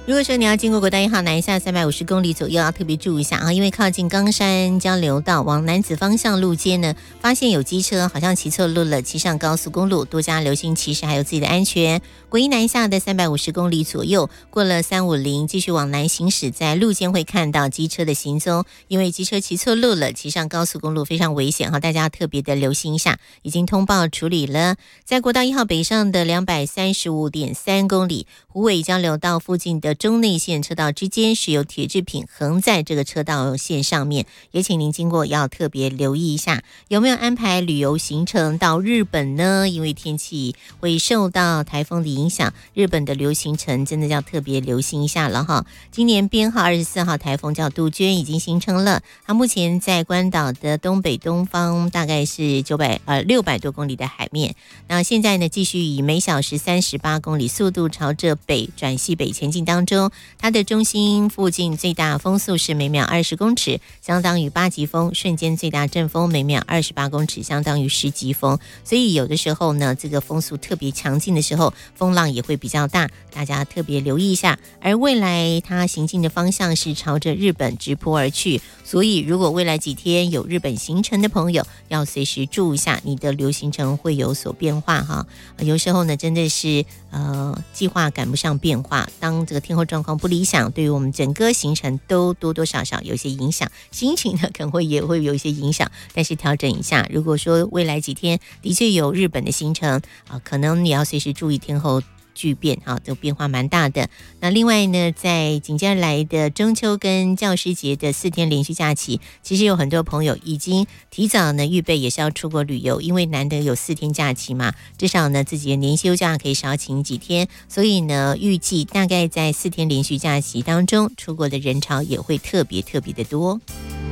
如果说你要经过国道1号南下350公里左右，要特别注意一下啊，因为靠近冈山交流道往南子方向路街呢，发现有机车好像骑错路了，骑上高速公路，多加留心骑驶还有自己的安全。国一南下的350公里左右，过了350，继续往南行驶，在路肩会看到机车的行踪，因为机车骑错路了，骑上高速公路非常危险哈，大家特别的留心一下，已经通报处理了。在国道1号北上的235.3公里，虎尾交流道附近的中内线车道之间是有铁制品横在这个车道线上面，也请您经过要特别留意一下，有没有安排旅游行程到日本呢？因为天气会受到台风的影响，日本的旅游行程真的要特别留心一下了哈。今年编号24号台风叫杜鹃已经形成了，它目前在关岛的东北东方，大概是600多公里的海面。那现在呢，继续以每小时38公里速度朝着北转西北前进当中，它的中心附近最大风速是每秒20公尺，相当于8级风，瞬间最大阵风每秒28公尺，相当于10级风。所以有的时候呢，这个风速特别强劲的时候，风浪也会比较大，大家特别留意一下。而未来它行进的方向是朝着日本直扑而去，所以如果未来几天有日本行程的朋友，要随时注意一下，你的旅游行程会有所变化哈。有时候呢，真的是计划赶不上变化，当这个天候状况不理想，对于我们整个行程都多多少少有一些影响，心情呢可能也会有一些影响，但是调整一下。如果说未来几天的确有日本的行程可能你要随时注意天候巨变啊，这变化蛮大的。那另外呢，在紧接着来的中秋跟教师节的4天连续假期，其实有很多朋友已经提早呢预备也是要出国旅游，因为难得有4天假期嘛，至少呢自己的年休假可以少请几天，所以呢预计大概在4天连续假期当中，出国的人潮也会特别的多。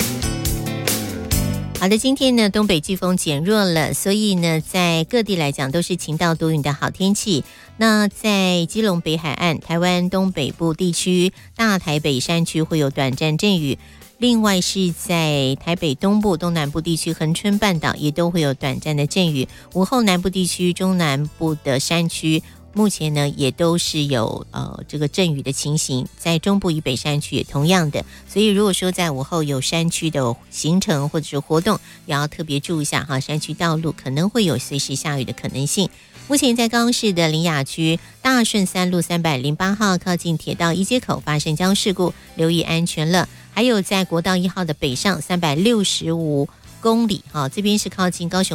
好的，今天呢东北季风减弱了，所以呢在各地来讲都是晴到多云的好天气。那在基隆北海岸、台湾东北部地区、大台北山区会有短暂阵雨，另外是在台北东部、东南部地区、恒春半岛也都会有短暂的阵雨，午后南部地区、中南部的山区目前呢也都是有这个阵雨的情形，在中部以北山区也同样的，所以如果说在午后有山区的行程或者是活动，也要特别注意一下哈，山区道路可能会有随时下雨的可能性。目前在高雄市的苓雅区大顺3路308号靠近铁道一街口发生交通事故，留意安全了。还有在国道1号的北上365公里这边是靠近高雄